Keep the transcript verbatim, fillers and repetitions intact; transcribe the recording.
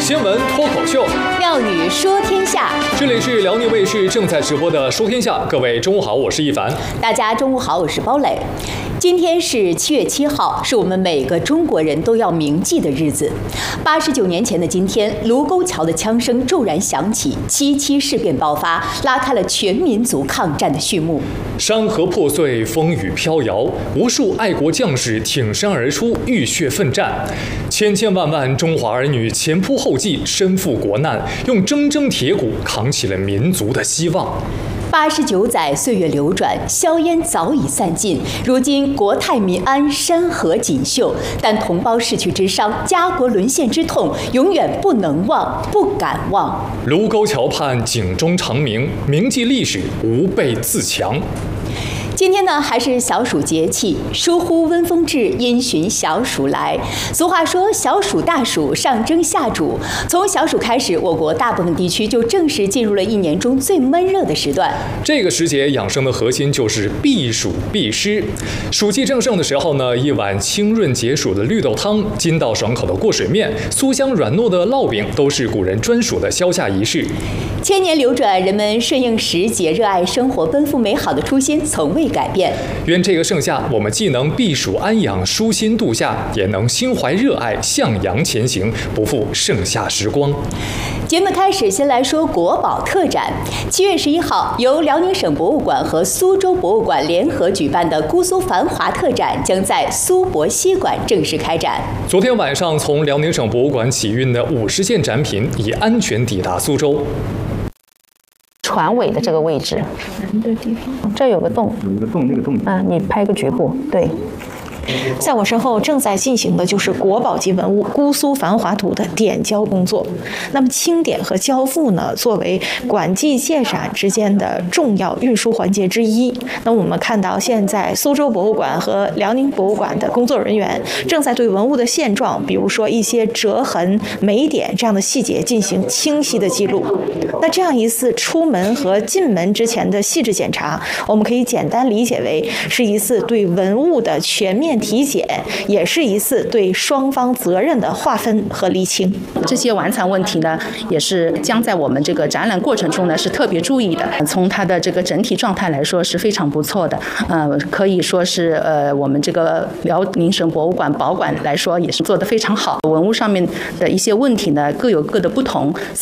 新闻脱口秀， 妙语说天下。 这里是辽宁卫视正在直播的《说天下》，各位中午好，我是一凡。 大家中午好，我是包磊。今天是七月七号，是我们每个中国人都要铭记的日子。八十九年前的今天，卢沟桥的枪声骤然响起，七七事变爆发，拉开了全民族抗战的序幕。 山河破碎，风雨飘摇，无数爱国将士挺身而出，浴血奋战，千千万万中华儿女前仆后继，身负国难，用铮铮铁骨扛起了民族的希望。 八十九载岁月流转，硝烟早已散尽，如今国泰民安，山河锦绣，但同胞逝去之伤，家国沦陷之痛，永远不能忘，不敢忘。 卢沟桥畔警钟长鸣，铭记历史，吾辈自强。 今天呢，还是小暑节气，疏忽温风至，因循小暑来。俗话说，小暑大暑，上蒸下煮。从小暑开始，我国大部分地区就正式进入了一年中最闷热的时段。 这个时节养生的核心就是避暑避湿。暑气正盛的时候呢，一碗清润解暑的绿豆汤，筋道爽口的过水面，酥香软糯的烙饼，都是古人专属的消夏仪式。 千年流转，人们顺应时节、热爱生活、奔赴美好的初心从未改变。 愿这个盛夏，我们既能避暑安养、舒心度夏，也能心怀热爱、向阳前行，不负盛夏时光。 节目开始，先来说国宝特展。七月十一号，由辽宁省博物馆和苏州博物馆联合举办的姑苏繁华特展将在苏博西馆正式开展。 昨天晚上，从辽宁省博物馆起运的五十件展品已安全抵达苏州。 船尾的这个位置，这有个洞， 有一个洞，那个洞啊，你拍个局部，对。 在我身后正在进行的就是国宝级文物《姑苏繁华图》的点交工作。那么清点和交付呢，作为馆际建展之间的重要运输环节之一。那我们看到，现在苏州博物馆和辽宁博物馆的工作人员正在对文物的现状，比如说一些折痕、霉点这样的细节进行清晰的记录。那这样一次出门和进门之前的细致检查，我们可以简单理解为是一次对文物的全面体检，也是一次对双方责任的划分和厘清。 这些完残问题呢，也是将在我们这个展览过程中呢是特别注意的。从它的这个整体状态来说是非常不错的，呃，可以说是呃我们这个辽宁省博物馆保管来说也是做得非常好。文物上面的一些问题呢各有各的不同，